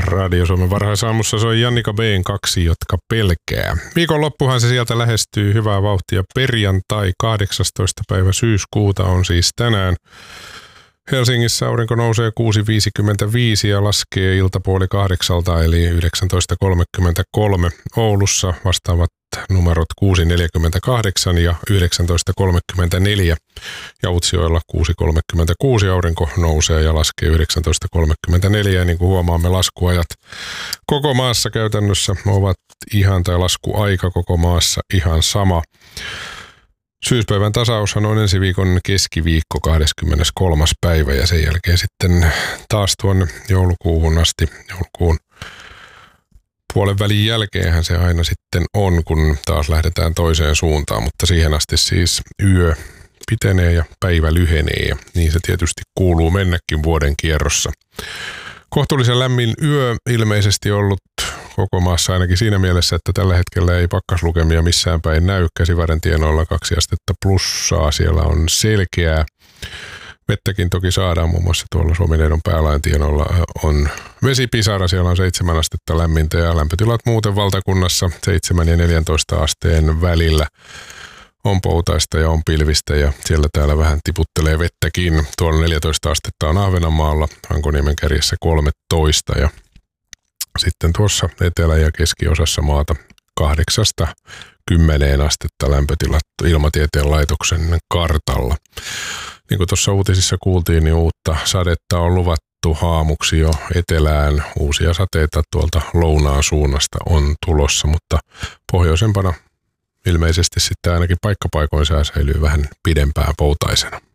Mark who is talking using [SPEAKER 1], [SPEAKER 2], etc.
[SPEAKER 1] Radio Suomen varhaisaamussa soi Jannika B:n Kaksi, jotka pelkää. Viikonloppuhan se sieltä lähestyy hyvää vauhtia. Perjantai 18. päivä syyskuuta on siis tänään. Helsingissä aurinko nousee 6.55 ja laskee iltapuoli 8 eli 19.33. Oulussa vastaavat numerot 6.48 ja 19.34. Ja Utsjoella 6.36 aurinko nousee ja laskee 19.34. Ja niin kuin huomaamme, laskuajat koko maassa käytännössä ovat tai laskuaika koko maassa ihan sama. Syyspäivän tasaushan on ensi viikon keskiviikko 23. päivä ja sen jälkeen sitten taas tuonne joulukuuhun asti, joulukuun puolen välin jälkeenhän se aina sitten on, kun taas lähdetään toiseen suuntaan, mutta siihen asti siis yö pitenee ja päivä lyhenee ja niin se tietysti kuuluu mennäkin vuoden kierrossa. Kohtuullisen lämmin yö ilmeisesti ollut koko maassa ainakin siinä mielessä, että tällä hetkellä ei pakkaslukemia missään päin näy. Käsivarren tienoilla 2 astetta plussaa, siellä on selkeää. Vettäkin toki saadaan, muun muassa tuolla Suomineidon päälain tienoilla on vesipisara, siellä on 7 astetta lämmintä ja lämpötilat muuten valtakunnassa 7 ja 14 asteen välillä. On poutaista ja on pilvistä ja siellä täällä vähän tiputtelee vettäkin. Tuolla 14 astetta on Ahvenanmaalla, Hankoniemen kärjessä 13 ja sitten tuossa etelä- ja keskiosassa maata 8-10 astetta lämpötilat Ilmatieteen laitoksen kartalla. Niin kuin tuossa uutisissa kuultiin, niin uutta sadetta on luvattu aamuksi jo etelään. Uusia sateita tuolta lounaan suunnasta on tulossa, mutta pohjoisempana ilmeisesti sitten ainakin paikkapaikoin sää säilyy vähän pidempään poutaisena.